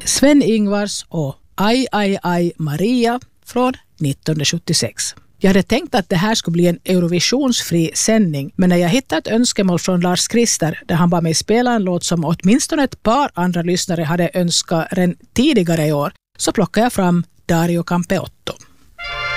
Sven-Ingvars och Aj, aj, aj Maria från 1976. Jag hade tänkt att det här skulle bli en Eurovisionsfri sändning, men när jag hittade ett önskemål från Lars Krister där han bad mig spela en låt som åtminstone ett par andra lyssnare hade önskat redan tidigare i år, så plockade jag fram Dario Campeotto.